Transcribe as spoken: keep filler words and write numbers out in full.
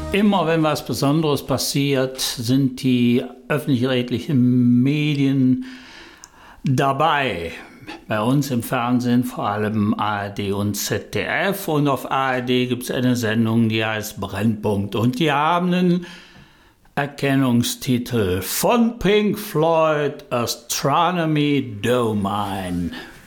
Immer wenn was Besonderes passiert, sind die öffentlich-rechtlichen Medien dabei. Bei uns im Fernsehen vor allem A R D und Z D F. Und auf A R D gibt es eine Sendung, die heißt Brennpunkt. Und die haben einen Erkennungstitel von Pink Floyd, Astronomy Domine.